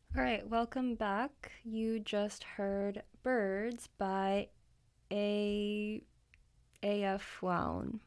All right, welcome back. You just heard Birds by A AF Wown.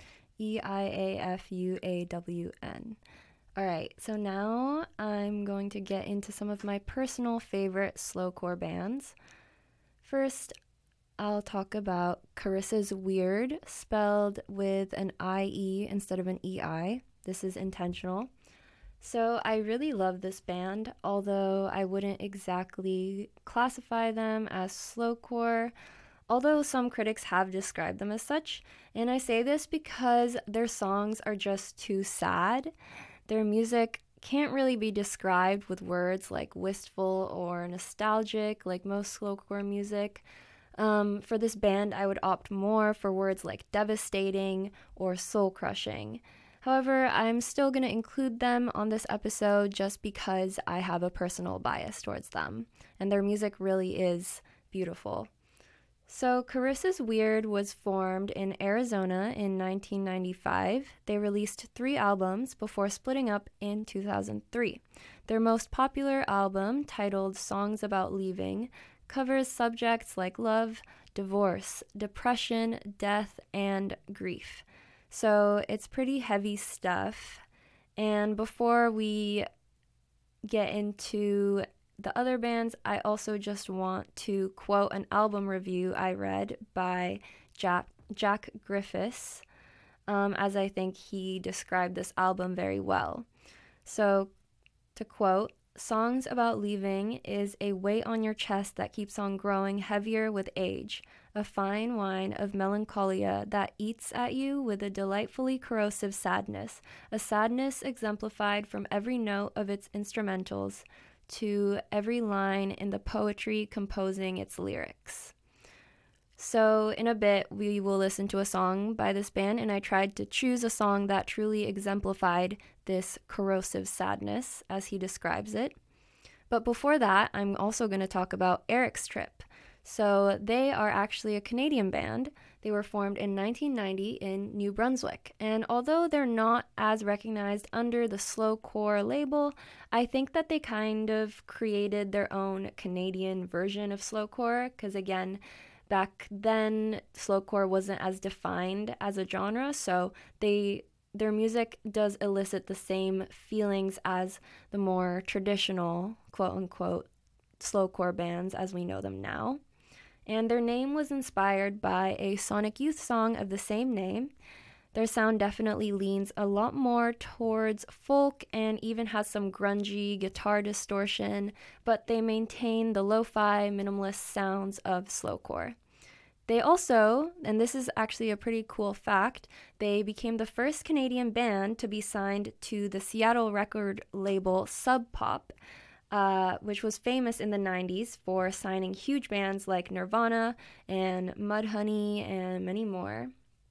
EIAFUAWN. All right, so now I'm going to get into some of my personal favorite slowcore bands. First, I'll talk about Carissa's Weird, spelled with an IE instead of an EI. This is intentional. So I really love this band, although I wouldn't exactly classify them as slowcore, although some critics have described them as such. And I say this because their songs are just too sad. Their music can't really be described with words like wistful or nostalgic, like most slowcore music. For this band, I would opt more for words like devastating or soul crushing. However, I'm still going to include them on this episode just because I have a personal bias towards them, and their music really is beautiful. So, Carissa's Weird was formed in Arizona in 1995. They released 3 albums before splitting up in 2003. Their most popular album, titled Songs About Leaving, covers subjects like love, divorce, depression, death, and grief. So, it's pretty heavy stuff. And before we get into the other bands, I also just want to quote an album review I read by Jack Griffiths, as I think he described this album very well. So, to quote, Songs About Leaving is a weight on your chest that keeps on growing heavier with age, a fine wine of melancholia that eats at you with a delightfully corrosive sadness, a sadness exemplified from every note of its instrumentals to every line in the poetry composing its lyrics. So, in a bit, we will listen to a song by this band, and I tried to choose a song that truly exemplified this corrosive sadness, as he describes it. But before that, I'm also going to talk about Eric's Trip. So, they are actually a Canadian band. They were formed in 1990 in New Brunswick. And although they're not as recognized under the slowcore label, I think that they kind of created their own Canadian version of slowcore, because again, back then slowcore wasn't as defined as a genre, so their music does elicit the same feelings as the more traditional quote unquote slowcore bands as we know them now. And their name was inspired by a Sonic Youth song of the same name. Their sound definitely leans a lot more towards folk and even has some grungy guitar distortion, but they maintain the lo-fi minimalist sounds of slowcore. They also, and this is actually a pretty cool fact, they became the first Canadian band to be signed to the Seattle record label Sub Pop, which was famous in the 90s for signing huge bands like Nirvana and Mudhoney and many more.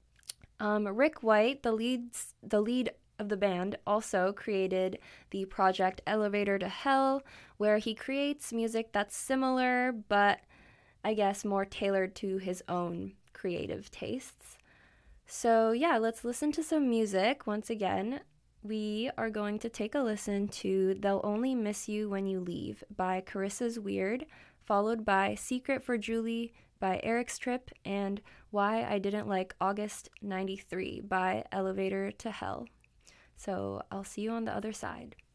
Rick White, the lead of the band, also created the project Elevator to Hell, where he creates music that's similar but I guess more tailored to his own creative tastes. So, yeah, let's listen to some music. Once again, we are going to take a listen to They'll Only Miss You When You Leave by Carissa's Weird, followed by Secret for Julie by Eric's Trip, and Why I Didn't Like August 93 by Elevator to Hell. So, I'll see you on the other side.